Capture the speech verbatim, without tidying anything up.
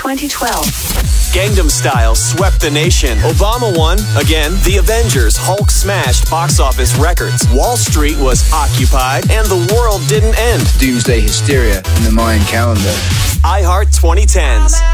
twenty twelve. Gangnam Style swept the nation. Obama won. Again, The Avengers, Hulk smashed box office records. Wall Street was occupied, and the world didn't end. Doomsday hysteria in the Mayan calendar. iHeart twenty tens.